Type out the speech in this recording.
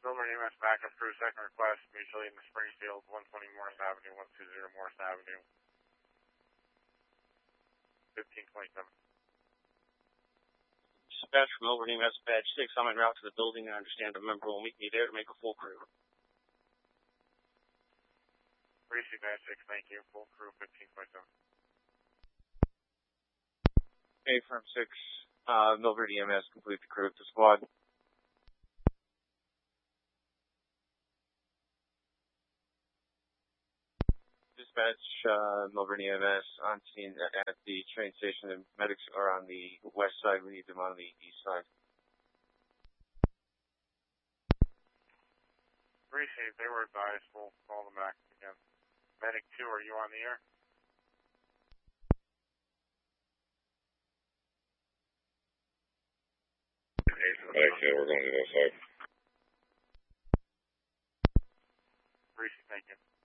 Silver EMS backup crew, second request, mutually in the Springfield, 120 Morris Avenue, 120 Morris Avenue, 1527. Dispatch from Melbourne EMS Badge 6. I'm en route to the building. I understand a member will meet me there to make a full crew. Receive Badge 6, thank you. Full crew, 1527. A firm 6, Melbourne EMS, complete the crew to squad. Dispatch, Melbourne EMS on scene at the train station. The medics are on the west side. We need them on the east side. Receive, they were advised. We'll call them back again. Medic 2, are you on the air? Medic 2, we're going to the west side. Receive, thank you.